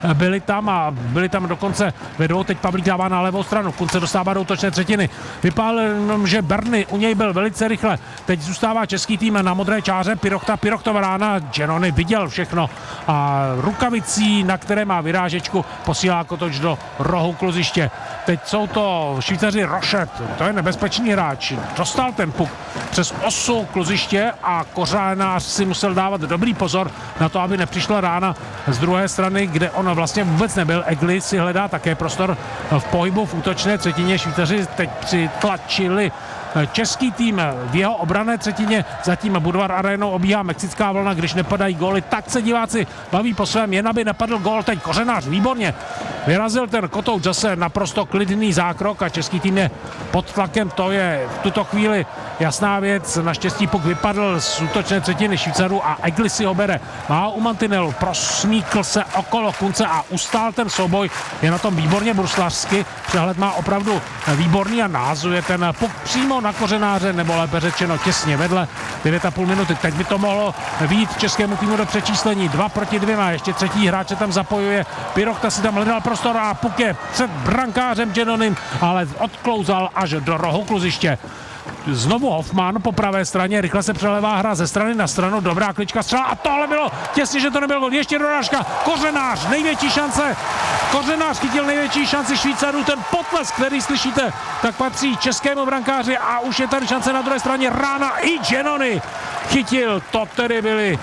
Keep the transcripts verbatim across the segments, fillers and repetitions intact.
byli tam a byli tam dokonce vedou. Teď Pavlík dává na levou stranu, Kunce dostává do útočné třetiny. Vypálil, že Berny u něj byl velice rychle. Teď zůstává český tým na modré čáře, Pirochta, Pirochtova rána, Genoni viděl všechno a rukavicí, na které má vyrážečku, posílá kotoč do rohu kluziště. Teď jsou to Švýcaři Rošet, to je nebezpečný hráč. Dostal ten puk přes osu kluziště a Kořánář si musel dávat dobrý pozor na to, aby nepřišla rána z druhé strany, kde on vlastně vůbec nebyl. Egli si hledá také prostor v pohybu v útočné třetině. Švýcaři teď přitlačili český tým v jeho obranné třetině, zatím Budvar arénou obíhá mexická vlna, když nepadají góly, tak se diváci baví po svém, jen aby nepadl gól. Teď Kořenář výborně vyrazil ten kotouč, zase naprosto klidný zákrok a český tým je pod tlakem, to je v tuto chvíli jasná věc. Naštěstí puk vypadl z útočné třetiny Švýcarů a Egli si ho bere. Má u mantinelu, prosmíkl se okolo Kunce a ustál ten souboj. Je na tom výborně bruslařsky, přehled má opravdu výborný a nahazuje ten puk přímo na Kořenáře, nebo lépe řečeno těsně vedle. devět a půl minuty, teď by to mohlo vyjít českému týmu do přečíslení. Dva proti dvěma, ještě třetí hráč se tam zapojuje. Pirochta si tam hledal prostor a puk je před brankářem Genonim, ale odklouzal až do rohu kluziště. Znovu Hoffman po pravé straně, rychle se přelevá hra ze strany na stranu, dobrá klička střela a tohle bylo těsně, že to nebyl gol. Ještě dorážka, Kořenář, největší šance, Kořenář chytil největší šanci Švýcarů, ten potlesk, který slyšíte, tak patří českému brankáři a už je tady šance na druhé straně, rána i Genoni chytil, to tedy byly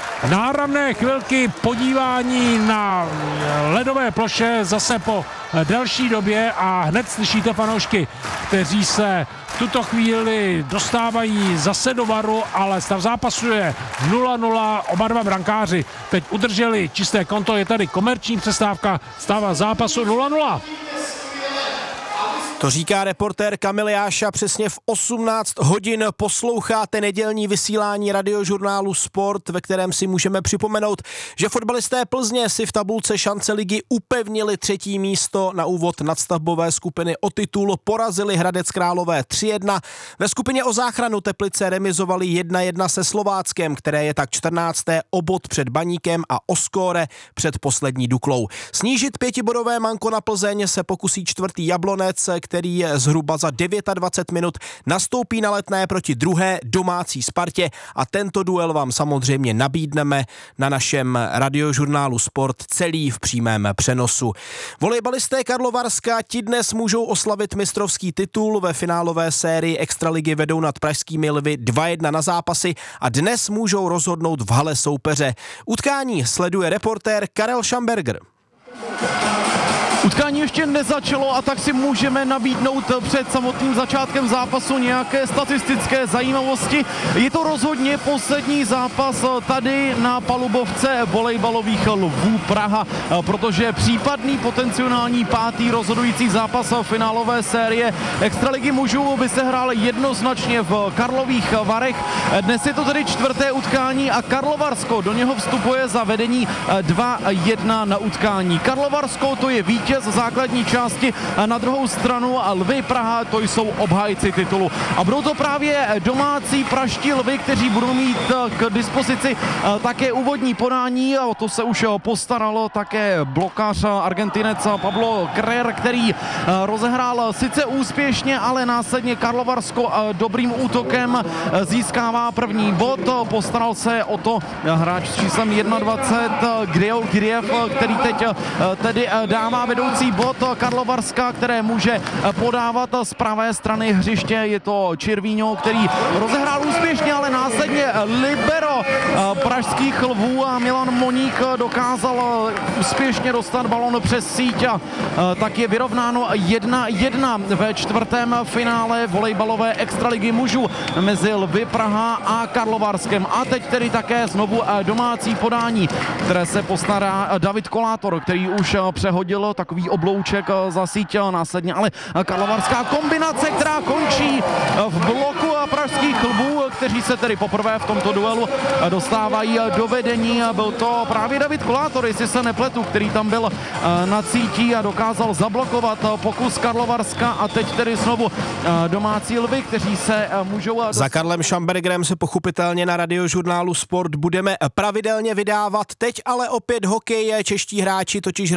náramné chvilky podívání na ledové ploše zase po delší době a hned slyšíte fanoušky, kteří se v tuto chvíli dostávají zase do varu, ale stav zápasu je nula nula, oba dva brankáři teď udrželi čisté konto, je tady komerční přestávka, stav zápasu nula nula. To říká reportér Kamil Jáša. Přesně v osmnáct hodin posloucháte nedělní vysílání radiožurnálu Sport, ve kterém si můžeme připomenout, že fotbalisté Plzně si v tabulce šance ligy upevnili třetí místo. Na úvod nadstavbové skupiny o titul porazili Hradec Králové tři jedna. Ve skupině o záchranu Teplice remizovali jedna jedna se Slováckem, které je tak čtrnácté o bod před Baníkem a o skóre před poslední Duklou. Snížit pětibodové manko na Plzeň se pokusí čtvrtý Jablonec, který je zhruba za dvacet devět minut nastoupí na Letné proti druhé domácí Spartě a tento duel vám samozřejmě nabídneme na našem radiožurnálu Sport celý v přímém přenosu. Volejbalisté Karlovarska ti dnes můžou oslavit mistrovský titul. Ve finálové sérii extraligy vedou nad pražskými Lvy dva jedna na zápasy a dnes můžou rozhodnout v hale soupeře. Utkání sleduje reportér Karel Schamberger. Utkání ještě nezačalo a tak si můžeme nabídnout před samotným začátkem zápasu nějaké statistické zajímavosti. Je to rozhodně poslední zápas tady na palubovce volejbalových Lvů Praha, protože případný potenciální pátý rozhodující zápas finálové série extraligy mužů by se hrál jednoznačně v Karlových Varech. Dnes je to tedy čtvrté utkání a Karlovarsko do něho vstupuje za vedení dva jedna na utkání. Karlovarsko to je vítěz z základní části, na druhou stranu Lvy Praha to jsou obhájci titulu. A budou to právě domácí praští Lvy, kteří budou mít k dispozici také úvodní podání. O to se už postaralo také blokář Argentinec Pablo Krer, který rozehrál sice úspěšně, ale následně Karlovarsko dobrým útokem získává první bod. Postaral se o to hráč s číslem dvacet jedna Griel Giriev, který teď tedy dává vedoucí bod Karlovarska, které může podávat z pravé strany hřiště. Je to Čirvíňo, který rozehrál úspěšně, ale následně libero pražských Lvů a Milan Moník dokázal úspěšně dostat balon přes síť a tak je vyrovnáno jedna jedna ve čtvrtém finále volejbalové extraligy mužů mezi Lvy Praha a Karlovarskem. A teď tedy také znovu domácí podání, které se postará David Kolátor, který už přehodil tak takový oblouček zasítil následně, ale karlovarská kombinace, která končí v bloku pražských lvů, kteří se tedy poprvé v tomto duelu dostávají do vedení. Byl to právě David Kolátor, jestli se nepletu, který tam byl na cítí a dokázal zablokovat pokus Karlovarska a teď tedy znovu domácí lvy, kteří se můžou... Za Karlem Šambergerem se pochopitelně na Radiožurnálu Sport budeme pravidelně vydávat. Teď ale opět hokej. Čeští hráči totiž